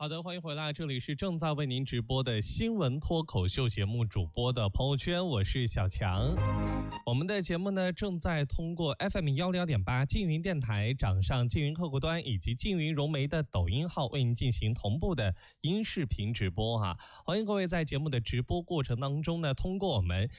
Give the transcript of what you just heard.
好的，欢迎回来，这里是正在为您直播的新闻脱口秀节目主播的朋友圈，我是小强。我们的节目呢，正在通过 FM106.8 静云电台、掌上静云客户端以及静云融媒的抖音号为您进行同步的音视频直播哈。欢迎各位在节目的直播过程当中呢，通过我们